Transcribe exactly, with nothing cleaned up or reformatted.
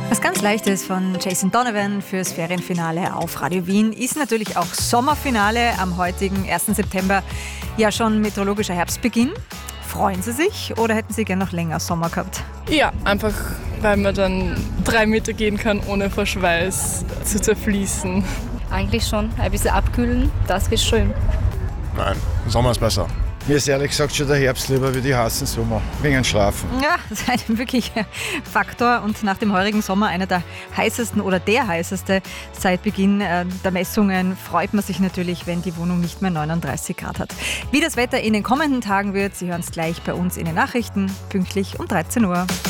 Was ganz Leichtes von Jason Donovan fürs Ferienfinale auf Radio Wien ist natürlich auch Sommerfinale am heutigen ersten September. Ja, schon meteorologischer Herbstbeginn. Freuen Sie sich oder hätten Sie gerne noch länger Sommer gehabt? Ja, einfach weil man dann drei Meter gehen kann, ohne vor Schweiß zu zerfließen. Eigentlich schon. Ein bisschen abkühlen, das wäre schön. Nein, Sommer ist besser. Mir ist ehrlich gesagt schon der Herbst lieber wie die heißen Sommer. Wegen Schlafen. Ja, das ist ein wirklicher Faktor und nach dem heurigen Sommer einer der heißesten oder der heißeste seit Beginn der Messungen freut man sich natürlich, wenn die Wohnung nicht mehr neununddreißig Grad hat. Wie das Wetter in den kommenden Tagen wird, Sie hören es gleich bei uns in den Nachrichten, pünktlich um dreizehn Uhr.